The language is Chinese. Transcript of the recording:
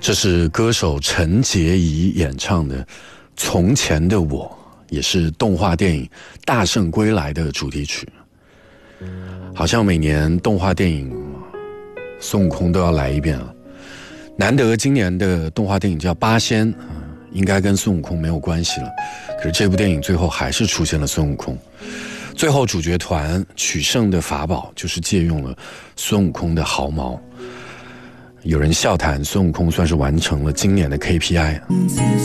这是歌手陈洁仪演唱的《从前的我》，也是动画电影《大圣归来》的主题曲。好像每年动画电影孙悟空都要来一遍了。难得今年的动画电影叫《八仙》，应该跟孙悟空没有关系了，可是这部电影最后还是出现了孙悟空。最后主角团取胜的法宝就是借用了孙悟空的毫毛。有人笑谈孙悟空算是完成了今年的 KPI。